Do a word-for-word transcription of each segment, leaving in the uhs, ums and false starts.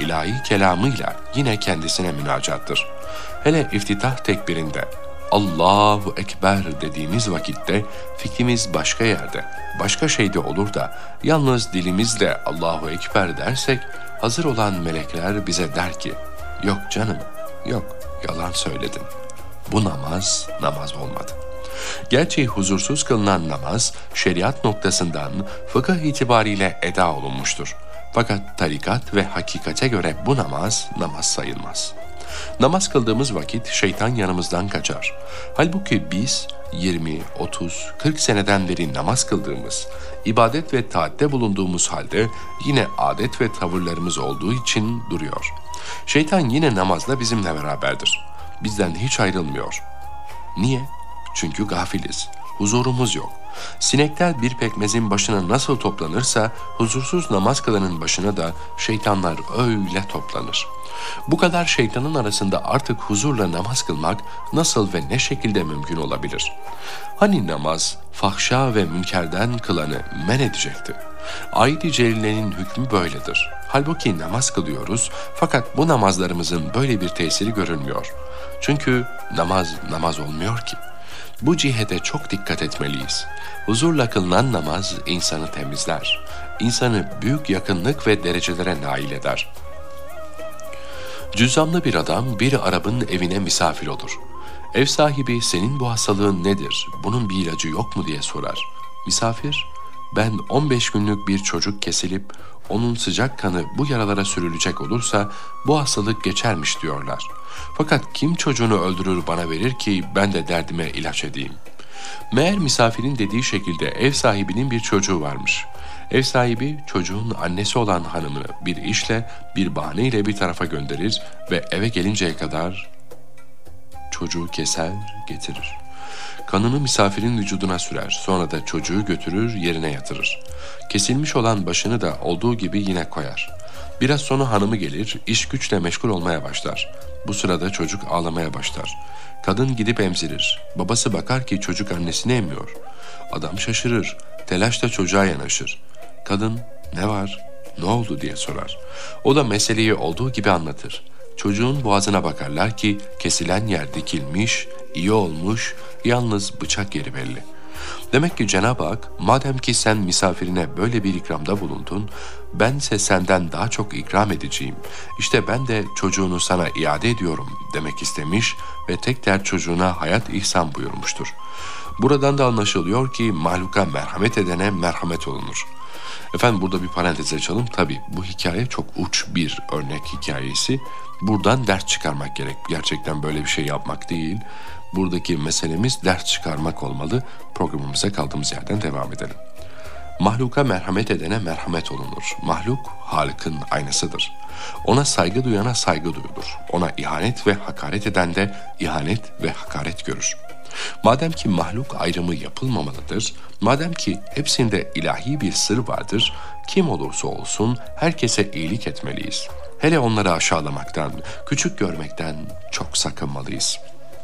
ilahi kelamıyla yine kendisine münacattır. Hele iftitah tekbirinde Allahu Ekber dediğimiz vakitte fikrimiz başka yerde, başka şeyde olur da yalnız dilimizle Allahu Ekber dersek hazır olan melekler bize der ki yok canım, yok yalan söyledin. Bu namaz namaz olmadı. Gerçi huzursuz kılınan namaz şeriat noktasından fıkıh itibariyle eda olunmuştur. Fakat tarikat ve hakikate göre bu namaz namaz sayılmaz. Namaz kıldığımız vakit şeytan yanımızdan kaçar. Halbuki biz yirmi, otuz, kırk seneden beri namaz kıldığımız, ibadet ve taatte bulunduğumuz halde yine adet ve tavırlarımız olduğu için duruyor. Şeytan yine namazla bizimle beraberdir. Bizden hiç ayrılmıyor. Niye? Çünkü gafiliz. Huzurumuz yok. Sinekler bir pekmezin başına nasıl toplanırsa huzursuz namaz kılanın başına da şeytanlar öyle toplanır. Bu kadar şeytanın arasında artık huzurla namaz kılmak nasıl ve ne şekilde mümkün olabilir? Hani namaz fahşa ve münkerden kılanı men edecekti? Ayet-i Celile'nin hükmü böyledir. Halbuki namaz kılıyoruz fakat bu namazlarımızın böyle bir tesiri görülmüyor. Çünkü namaz namaz olmuyor ki. Bu cihete çok dikkat etmeliyiz. Huzurla kılınan namaz insanı temizler. İnsanı büyük yakınlık ve derecelere nail eder. Cüzzamlı bir adam bir Arap'ın evine misafir olur. Ev sahibi senin bu hastalığın nedir, bunun bir ilacı yok mu diye sorar. Misafir, ben on beş günlük bir çocuk kesilip onun sıcak kanı bu yaralara sürülecek olursa bu hastalık geçermiş diyorlar. Fakat kim çocuğunu öldürür bana verir ki ben de derdime ilaç edeyim. Meğer misafirin dediği şekilde ev sahibinin bir çocuğu varmış. Ev sahibi çocuğun annesi olan hanımını bir işle, bir bahaneyle bir tarafa gönderir ve eve gelinceye kadar çocuğu keser, getirir. Kanını misafirin vücuduna sürer, sonra da çocuğu götürür, yerine yatırır. Kesilmiş olan başını da olduğu gibi yine koyar. Biraz sonra hanımı gelir, iş güçle meşgul olmaya başlar. Bu sırada çocuk ağlamaya başlar. Kadın gidip emzirir. Babası bakar ki çocuk annesini emmiyor. Adam şaşırır, telaşla çocuğa yanaşır. Kadın, ne var, ne oldu diye sorar. O da meseleyi olduğu gibi anlatır. Çocuğun boğazına bakarlar ki kesilen yer dikilmiş, iyi olmuş, yalnız bıçak yeri belli. Demek ki Cenab-ı Hak, madem ki sen misafirine böyle bir ikramda bulundun, bense senden daha çok ikram edeceğim. İşte ben de çocuğunu sana iade ediyorum demek istemiş ve tekrar çocuğuna hayat ihsan buyurmuştur. Buradan da anlaşılıyor ki mahluka merhamet edene merhamet olunur. Efendim burada bir parantez açalım. Tabii bu hikaye çok uç bir örnek hikayesi. Buradan ders çıkarmak gerek. Gerçekten böyle bir şey yapmak değil. Buradaki meselemiz ders çıkarmak olmalı. Programımıza kaldığımız yerden devam edelim. Mahluka merhamet edene merhamet olunur. Mahluk Halık'ın aynasıdır. Ona saygı duyana saygı duyulur. Ona ihanet ve hakaret eden de ihanet ve hakaret görür. Madem ki mahluk ayrımı yapılmamalıdır, madem ki hepsinde ilahi bir sır vardır, kim olursa olsun herkese iyilik etmeliyiz. Hele onları aşağılamaktan, küçük görmekten çok sakınmalıyız.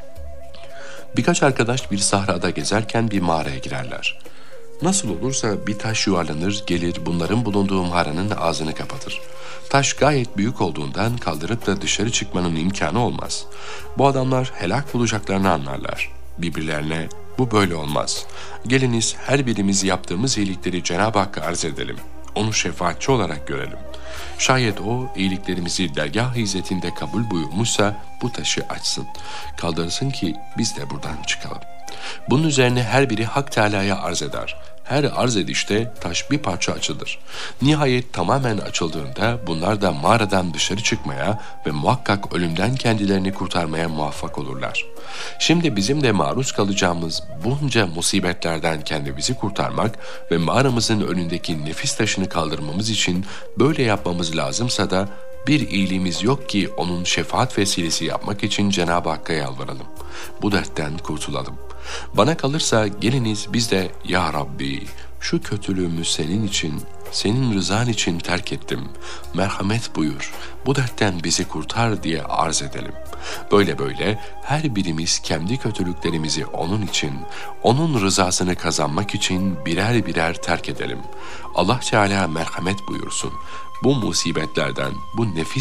Birkaç arkadaş bir sahrada gezerken bir mağaraya girerler. Nasıl olursa bir taş yuvarlanır, gelir bunların bulunduğu mağaranın ağzını kapatır. Taş gayet büyük olduğundan kaldırıp da dışarı çıkmanın imkanı olmaz. Bu adamlar helak bulacaklarını anlarlar. Birbirlerine bu böyle olmaz. Geliniz her birimiz yaptığımız iyilikleri Cenab-ı Hakk'a arz edelim. Onu şefaatçi olarak görelim. Şayet o iyiliklerimizi dergâh-ı izzetinde kabul buyurmuşsa bu taşı açsın. Kaldırsın ki biz de buradan çıkalım. Bunun üzerine her biri Hak Teâlâ'ya arz eder. Her arz edişte taş bir parça açılır. Nihayet tamamen açıldığında bunlar da mağaradan dışarı çıkmaya ve muhakkak ölümden kendilerini kurtarmaya muvaffak olurlar. Şimdi bizim de maruz kalacağımız bunca musibetlerden kendimizi kurtarmak ve mağaramızın önündeki nefis taşını kaldırmamız için böyle yapmamız lazımsa da bir iyiliğimiz yok ki onun şefaat vesilesi yapmak için Cenab-ı Hakk'a yalvaralım. Bu dertten kurtulalım. Bana kalırsa geliniz biz de ya Rabbi şu kötülüğümü senin için, senin rızan için terk ettim. Merhamet buyur, bu dertten bizi kurtar diye arz edelim. Böyle böyle her birimiz kendi kötülüklerimizi onun için, onun rızasını kazanmak için birer birer terk edelim. Allah Teala merhamet buyursun. Bu musibetlerden, bu nefis